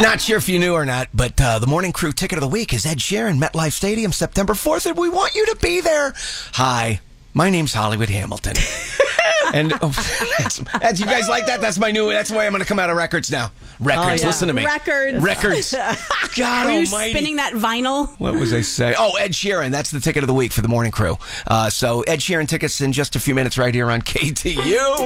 Not sure if you knew or not, but the Morning Crew ticket of the week is Ed Sheeran, MetLife Stadium, September 4th, and we want you to be there. Hi, my name's Hollywood Hamilton. And that's you guys like that? That's my new. That's the way I'm going to come out of records now. Records. Listen to me. Records. God Are you almighty. spinning that vinyl? What was I say? Oh, Ed Sheeran. That's the ticket of the week for the Morning Crew. So Ed Sheeran tickets in just a few minutes right here on KTU.